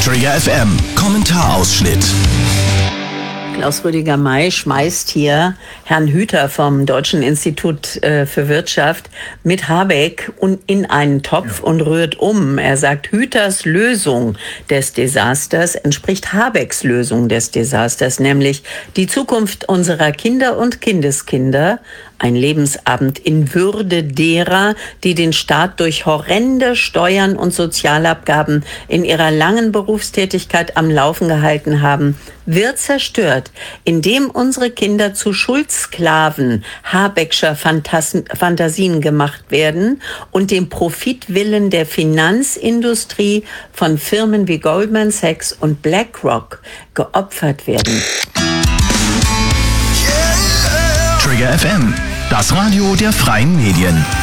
Trigger FM Kommentarausschnitt. Klaus Rüdiger May schmeißt hier Herrn Hüter vom Deutschen Institut für Wirtschaft mit Habeck in einen Topf und rührt um. Er sagt, Hüters Lösung des Desasters entspricht Habecks Lösung des Desasters, nämlich die Zukunft unserer Kinder und Kindeskinder, ein Lebensabend in Würde derer, die den Staat durch horrende Steuern und Sozialabgaben in ihrer langen Berufstätigkeit am Laufen gehalten haben, wird zerstört, indem unsere Kinder zu Schuldsklaven Habeckscher Fantasien gemacht werden und dem Profitwillen der Finanzindustrie von Firmen wie Goldman Sachs und BlackRock geopfert werden. Trigger FM, das Radio der freien Medien.